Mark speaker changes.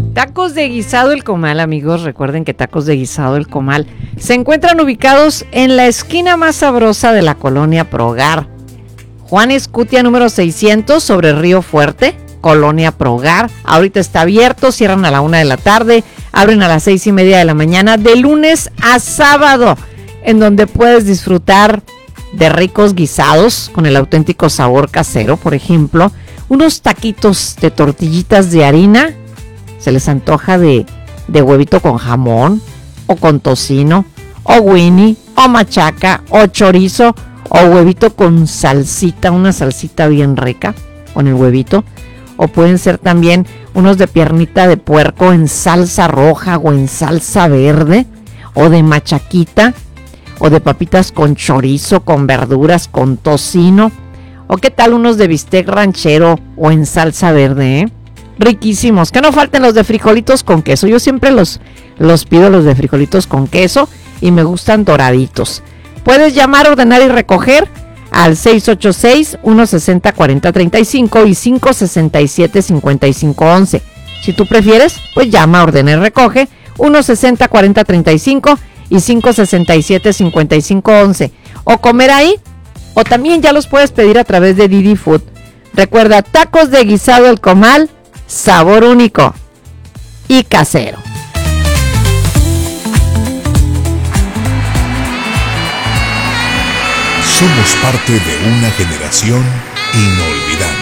Speaker 1: Tacos de Guisado El Comal, amigos, recuerden que Tacos de Guisado El Comal se encuentran ubicados en la esquina más sabrosa de la colonia Progar. Juan Escutia número 600 sobre Río Fuerte, colonia Progar. Ahorita está abierto, cierran a la 1 de la tarde, abren a las 6:30 de la mañana, de lunes a sábado, en donde puedes disfrutar de ricos guisados con el auténtico sabor casero, por ejemplo, unos taquitos de tortillitas de harina. Se les antoja de huevito con jamón, o con tocino, o Winnie, o machaca, o chorizo, o huevito con salsita, una salsita bien rica con el huevito. O pueden ser también unos de piernita de puerco en salsa roja o en salsa verde, o de machaquita, o de papitas con chorizo, con verduras, con tocino. O qué tal unos de bistec ranchero o en salsa verde, riquísimos. Que no falten los de frijolitos con queso. Yo siempre los pido, los de frijolitos con queso, y me gustan doraditos. Puedes llamar, ordenar y recoger al 686-160-4035 y 567-5511. Si tú prefieres, pues llama, ordena y recoge 160-4035 y 567-5511. O comer ahí, o también ya los puedes pedir a través de Didi Food. Recuerda, Tacos de Guisado El Comal, sabor único y casero.
Speaker 2: Somos parte de una generación inolvidable.